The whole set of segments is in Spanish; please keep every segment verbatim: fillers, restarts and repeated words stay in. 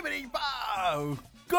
Bibbidi Bow.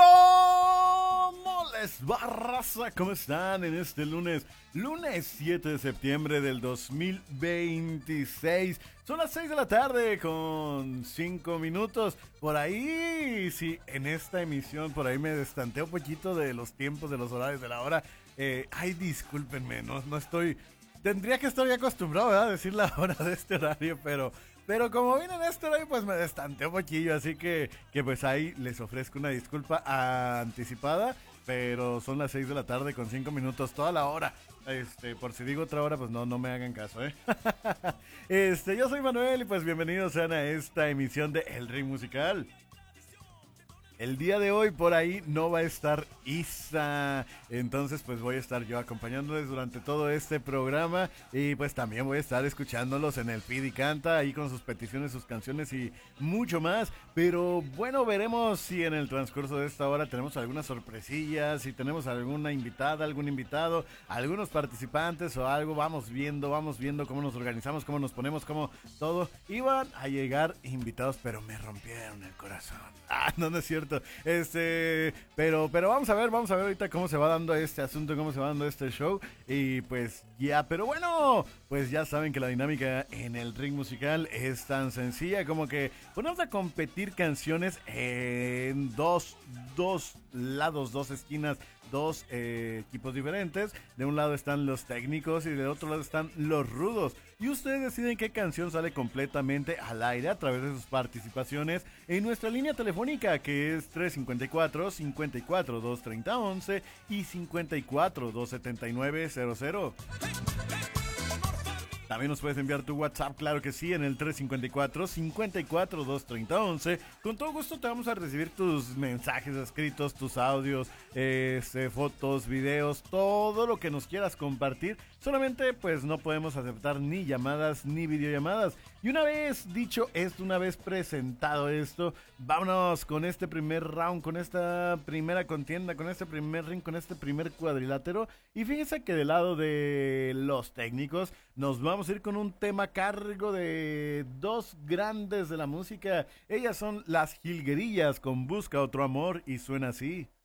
¿Cómo les va, raza? ¿Cómo están en este lunes? Lunes siete de septiembre del dos mil veintiséis. Son las seis de la tarde con cinco minutos. Por ahí, sí, en esta emisión, por ahí me destanteo un poquito de los tiempos, de los horarios, de la hora. Eh, ay, discúlpenme, no, no estoy... Tendría que estar ya acostumbrado, ¿verdad? A decir la hora de este horario, pero... Pero como viene en este horario, pues me destanteo un poquillo, así que, que pues ahí les ofrezco una disculpa anticipada, pero son las seis de la tarde con cinco minutos, toda la hora. Este, por si digo otra hora, pues no, no me hagan caso, ¿eh? Este, yo soy Manuel y pues bienvenidos sean a esta emisión de El Ring Musical. El día de hoy por ahí no va a estar Isa, entonces pues voy a estar yo acompañándoles durante todo este programa y pues también voy a estar escuchándolos en el Pidi Canta, ahí con sus peticiones, sus canciones y mucho más, pero bueno, veremos si en el transcurso de esta hora tenemos algunas sorpresillas, si tenemos alguna invitada, algún invitado, algunos participantes o algo, vamos viendo, vamos viendo cómo nos organizamos, cómo nos ponemos, cómo todo. Iban a llegar invitados, pero me rompieron el corazón. Ah, no, no es cierto. Este, pero, pero vamos a ver, vamos a ver ahorita cómo se va dando este asunto, cómo se va dando este show. Y pues ya, pero bueno, pues ya saben que la dinámica en el Ring Musical es tan sencilla como que ponemos a competir canciones en dos, dos lados, dos esquinas, dos eh, equipos diferentes. De un lado están los técnicos y del otro lado están los rudos. Y ustedes deciden qué canción sale completamente al aire a través de sus participaciones en nuestra línea telefónica, que es tres cinco cuatro, cinco cuatro, dos tres cero, once y cinco cuatro, dos siete nueve, cero cero. También nos puedes enviar tu WhatsApp, claro que sí, en el tres cinco cuatro, cinco cuatro, dos tres cero, once. Con todo gusto te vamos a recibir tus mensajes escritos, tus audios, este, fotos, videos, todo lo que nos quieras compartir. Solamente pues no podemos aceptar ni llamadas ni videollamadas. Y una vez dicho esto, una vez presentado esto, vámonos con este primer round, con esta primera contienda, con este primer ring, con este primer cuadrilátero. Y fíjense que del lado de los técnicos nos vamos a ir con un tema a cargo de dos grandes de la música. Ellas son las Jilguerillas con Busca Otro Amor y suena así.